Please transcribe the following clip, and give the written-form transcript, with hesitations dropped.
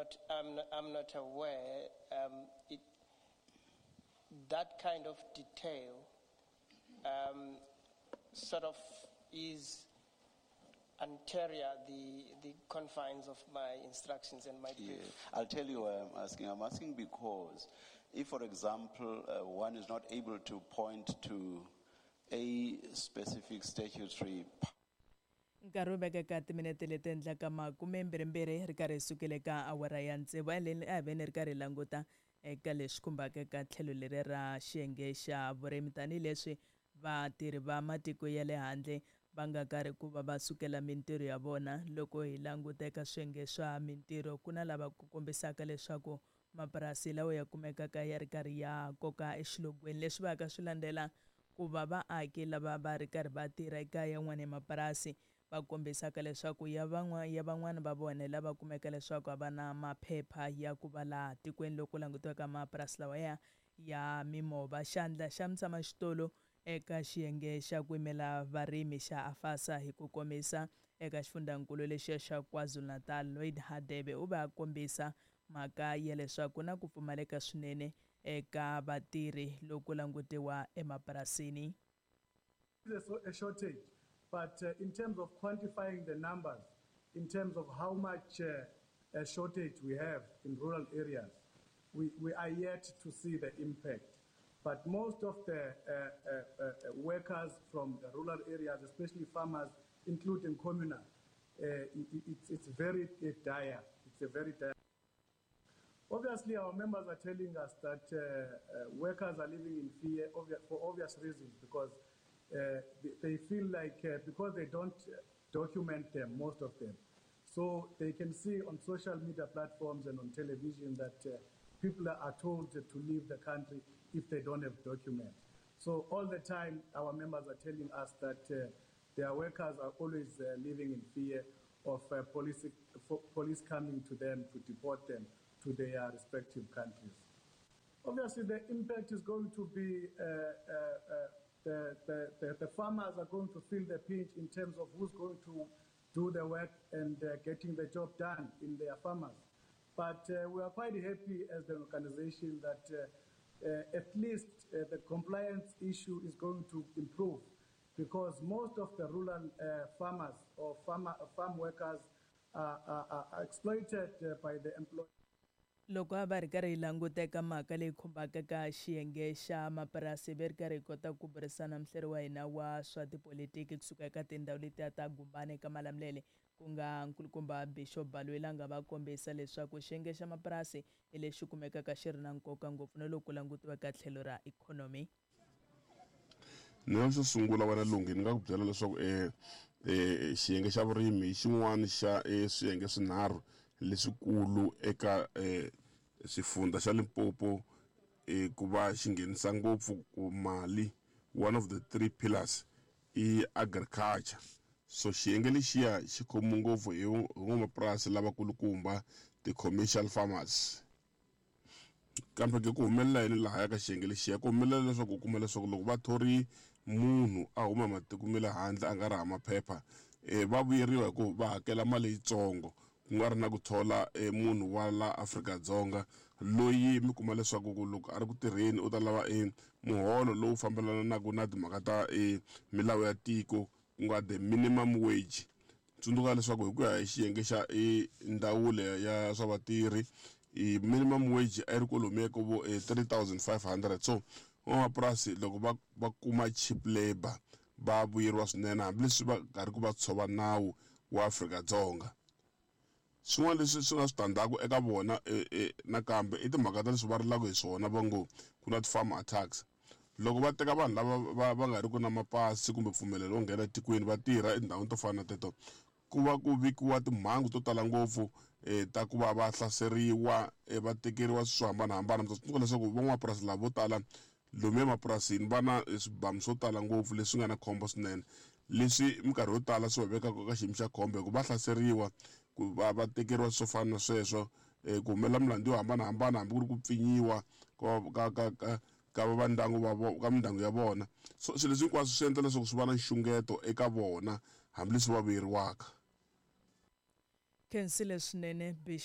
not aware. That kind of detail sort of is anterior the confines of my instructions and my brief. I'll tell you why I'm asking. I'm asking because if, for example, one is not able to point to a specific statutory nkarhi beka ka timinete leti endlaka makumembirhimbirhi ri karhi sukile ka awara ya ntsevu a veni ri karhi languta eka leswi khumbaka ka tlhelo leri ra xiyenge xa vurimi tanihileswi vatirhi va matiko ya le handle va nga karhi ku va va sukela mintirho ya vona. Loko hi languta eka swiyenge swa mintirho ku na lava ku kombisaka leswaku mapurasi lawa ya kumekaka ya ri karhi ya koka exilogweni leswi va ka swi landzela ku va vaaki lava va ri karhi va tirha eka yan'wana ya mapurasi va kombisaka leswaku ya van'wana va vona lava kumeka leswaku a va na maphepha ya ku va laha tikweni loko langutiwaka mapurasi lawa ya mimova. Xandla xa mutshama xitolo eka xiyenge xa ku yimela varimi xa AFASA hi ku komisa eka xifundzankulu lexiya xa KwaZulu-Natal Lloyd Hadebe u va a kombisa mhaka ya leswaku na ku pfumaleka swinene eka vatirhi loku langutiwa emapurasini. There's a shortage, but in terms of quantifying the numbers, in terms of how much a shortage we have in rural areas, we are yet to see the impact. But most of the workers from the rural areas, especially farmers, including communal, it's very dire. It's a very dire. Obviously, our members are telling us that workers are living in fear for obvious reasons, because they feel like because they don't document them, most of them. So they can see on social media platforms and on television that people are told to leave the country if they don't have documents. So all the time, our members are telling us that their workers are always living in fear of police coming to them to deport them to their respective countries. Obviously, the impact is going to be the farmers are going to feel the pinch in terms of who's going to do the work and getting the job done in their farmers. But we are quite happy as an organization that at least the compliance issue is going to improve, because most of the rural farmers or farm workers are exploited by the employers. Loko a va ri karhi hi languteka mhaka leyi khumbaka ka xiyenge xa mapurasi ve ri karhi hi kota ku burisana muhleri wa hina wa swa tipolitiki kusuka eka tindhawu letiya ta Gumbane eka Malamulele ku nga nkulukumba Bishop Balwela nga va kombisa leswaku xiyenge xa mapurasi hi lexi kumekaka xi ri na nkoka ngopfu na loko langutiwa ka tlhelo ra ikhonomi. Ni nga xo sungula wena Lungi ni nga ku byela leswaku xiyenge xa vurimi xin'wana xa swiyenge swinharhu leswikulu eka xifundza xa Limpopo ku va xi nghenisa ngopfu ku mali. One of the three pillars i agriculture. So xiyenge lexiya xi khomiwe ngopfu hi van'wamapurasi lavakulukumba, the-commercial farmers. Kambe ke ku humelela yini laha ka xiyenge lexiya? Ku humelela leswaku u kuma leswaku loko va thori munhu a huma matiko ma le handle a nga ri hava maphepha va vuyeriwa hi ku va hakela mali yitsongo ku nga ri na ku thola munhu wa la Afrika-Dzonga loyi mi kuma leswaku loko a ri ku tirheni u ta lava muholo lowu fambelanaka na timhaka ta milawu ya tiko ku nga the minimum wage. Tsundzuka leswaku hi ku ya hi xiyenge xa ndawulo ya swa vatirhi minimum wage a yi ri kwalomu ka vo 3,500. So van'wamapurasi loko va kuma cheap labor va vuyeriwa swinene hambileswi va karhi ku va tshova nawu wa Afrika-Dzonga. Swin'wana leswi swi nga switandzhaku eka vona nakambe i timhaka ta leswi va rilaka hi swona va ngo ku na ti-farm attacks. Loko va teka vanhu lava va nga ri ku na mapasi kumbe mpfumelelo wo nghena etikweni va tirha etindhawini to fana na teto, ku va ku vikiwa timhangu to tala ngopfu ta ku va va hlaseriwa va tekeriwa swo hambanahambana. Mi ta tsundzuka leswaku van'wamapurasi lava vo tala lomu emapurasini va na swibamu swo tala ngopfu leswi nga na khombo swinene, leswi minkarhi yo tala swi va vekaka ka xiyimo xa khombo hikuva va hlaseriwa ku va tekeriwa swo fana na sweswo ku humelela milandzu yo hambanahambana hambi ku ri ku pfinyiwa ka mindyangu ya vona. So swilo leswi hinkwaswo swi endla leswaku swi va na nxungeto eka vona hambileswi va vuyeriwaka. Khensile swinene.